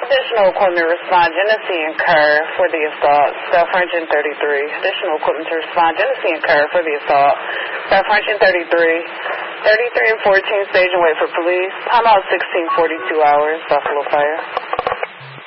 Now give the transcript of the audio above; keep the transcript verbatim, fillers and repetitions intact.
Additional equipment respond Genesee and Kerr for the assault. Staff Sergeant thirty-three. Additional equipment to respond Genesee and Kerr for the assault. Staff Sergeant thirty-three. thirty-three and fourteen stage and wait for police. Timeout sixteen forty-two hours. Buffalo Fire.